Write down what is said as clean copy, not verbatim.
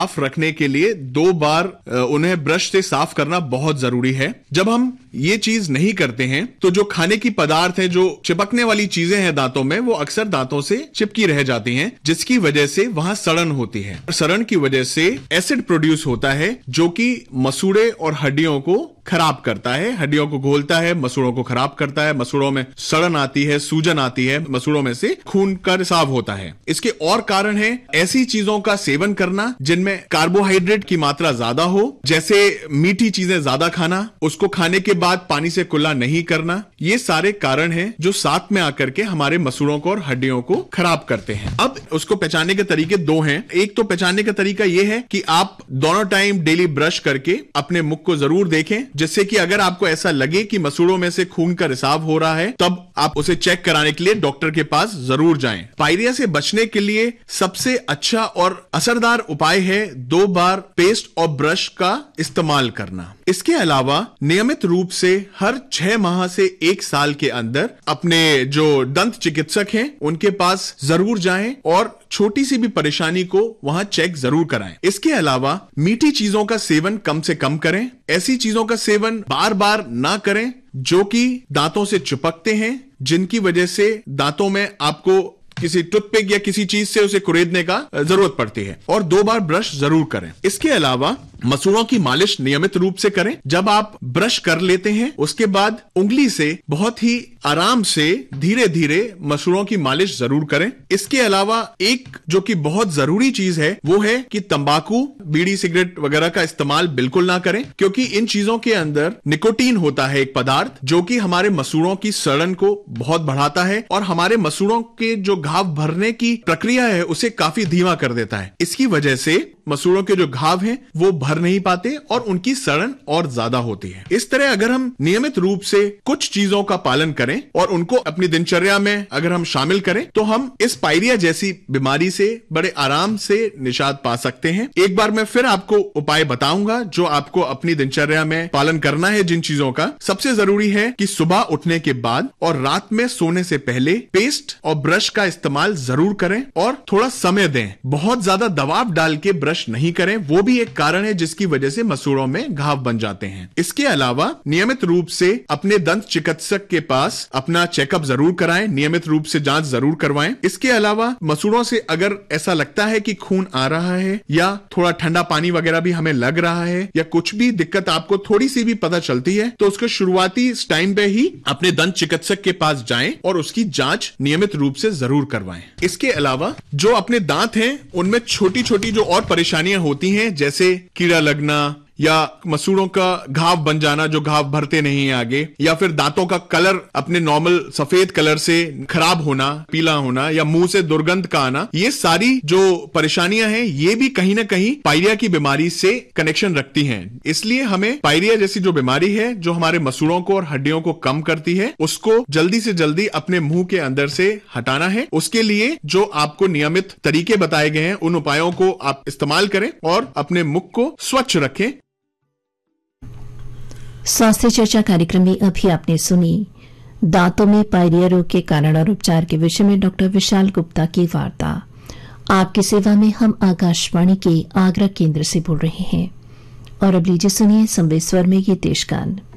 साफ रखने के लिए 2 बार उन्हें ब्रश से साफ करना बहुत जरूरी है। जब हम ये चीज नहीं करते हैं तो जो खाने की पदार्थ है, जो चिपकने वाली चीजें हैं दांतों में, वो अक्सर दांतों से चिपकी रह जाती हैं, जिसकी वजह से वहां सड़न होती है। सड़न की वजह से एसिड प्रोड्यूस होता है जो कि मसूड़े और हड्डियों को खराब करता है, हड्डियों को घोलता है, मसूड़ों को खराब करता है, मसूड़ों में सड़न आती है, सूजन आती है, मसूड़ों में से खून का रिसाव होता है। इसके और कारण है ऐसी चीजों का सेवन करना जिनमें कार्बोहाइड्रेट की मात्रा ज्यादा हो, जैसे मीठी चीजें ज्यादा खाना, उसको खाने के बाद पानी से कुल्ला नहीं करना। ये सारे कारण हैं जो साथ में आकर के हमारे मसूड़ों को और हड्डियों को खराब करते हैं। अब उसको पहचानने के तरीके 2 हैं। एक तो पहचानने का तरीका यह है कि आप दोनों टाइम डेली ब्रश करके अपने मुख को जरूर देखें, जिससे कि अगर आपको ऐसा लगे कि मसूड़ों में से खून का रिसाव हो रहा है, तब आप उसे चेक कराने के लिए डॉक्टर के पास जरूर जाएं। पायरिया से बचने के लिए सबसे अच्छा और असरदार उपाय है 2 बार पेस्ट और ब्रश का इस्तेमाल करना। इसके अलावा नियमित रूप से हर 6 माह से 1 साल के अंदर अपने जो दंत चिकित्सक हैं उनके पास जरूर जाएं और छोटी सी भी परेशानी को वहां चेक जरूर कराएं। इसके अलावा मीठी चीजों का सेवन कम से कम करें। ऐसी चीजों का सेवन बार बार ना करें जो कि दांतों से चिपकते हैं, जिनकी वजह से दांतों में आपको किसी टूथपिक या किसी चीज से उसे कुरेदने का जरूरत पड़ती है। और 2 बार ब्रश जरूर करें। इसके अलावा मसूड़ों की मालिश नियमित रूप से करें। जब आप ब्रश कर लेते हैं उसके बाद उंगली से बहुत ही आराम से धीरे धीरे मसूड़ों की मालिश जरूर करें। इसके अलावा एक जो कि बहुत जरूरी चीज है वो है कि तंबाकू, बीड़ी, सिगरेट वगैरह का इस्तेमाल बिल्कुल ना करें, क्योंकि इन चीजों के अंदर निकोटीन होता है, एक पदार्थ जो कि हमारे मसूड़ों की सड़न को बहुत बढ़ाता है और हमारे मसूड़ों के जो घाव भरने की प्रक्रिया है उसे काफी धीमा कर देता है। इसकी वजह से मसूड़ों के जो घाव हैं वो भर नहीं पाते और उनकी सड़न और ज्यादा होती है। इस तरह अगर हम नियमित रूप से कुछ चीजों का पालन करें और उनको अपनी दिनचर्या में अगर हम शामिल करें तो हम इस पायरिया जैसी बीमारी से बड़े आराम से निजात पा सकते हैं। एक बार मैं फिर आपको उपाय बताऊंगा जो आपको अपनी दिनचर्या में पालन करना है। जिन चीजों का सबसे जरूरी है कि सुबह उठने के बाद और रात में सोने से पहले पेस्ट और ब्रश का इस्तेमाल जरूर करें और थोड़ा समय दें। बहुत ज्यादा दबाव डाल के ब्रश नहीं करें, वो भी एक कारण है जिसकी वजह से मसूड़ों में घाव बन जाते हैं। इसके अलावा नियमित रूप से अपने दंत चिकित्सक के पास अपना चेकअप जरूर कराएं, नियमित रूप से जांच जरूर करवाएं। इसके अलावा मसूड़ों से अगर ऐसा लगता है कि खून आ रहा है या थोड़ा ठंडा पानी वगैरह भी हमें लग रहा है या कुछ भी दिक्कत आपको थोड़ी सी भी पता चलती है तो उसके शुरुआती टाइम पे ही अपने दंत चिकित्सक के पास जाएं और उसकी जांच नियमित रूप से जरूर करवाएं। इसके अलावा जो अपने दांत हैं उनमें छोटी छोटी जो और परेशानियां होती हैं, जैसे कीड़ा लगना या मसूड़ों का घाव बन जाना जो घाव भरते नहीं है आगे, या फिर दांतों का कलर अपने नॉर्मल सफेद कलर से खराब होना, पीला होना या मुंह से दुर्गंध का आना, ये सारी जो परेशानियां हैं ये भी कहीं ना कहीं पायरिया की बीमारी से कनेक्शन रखती हैं। इसलिए हमें पायरिया जैसी जो बीमारी है जो हमारे मसूड़ों को और हड्डियों को कम करती है उसको जल्दी से जल्दी अपने मुंह के अंदर से हटाना है। उसके लिए जो आपको नियमित तरीके बताए गए हैं उन उपायों को आप इस्तेमाल करें और अपने मुख को स्वच्छ रखें। स्वास्थ्य चर्चा कार्यक्रम में अभी आपने सुनी दांतों में पायरिया रोग के कारण और उपचार के विषय में डॉक्टर विशाल गुप्ता की वार्ता। आपकी सेवा में हम आकाशवाणी के आगरा केंद्र से बोल रहे हैं और अब लीजिए सुनिए संवेद स्वर में ये देश गान।